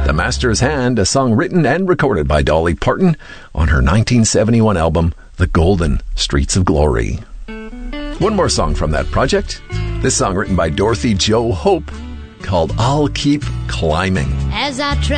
The Master's Hand, a song written and recorded by Dolly Parton on her 1971 album, The Golden Streets of Glory. One more song from that project. This song written by Dorothy Jo Hope called I'll Keep Climbing. As I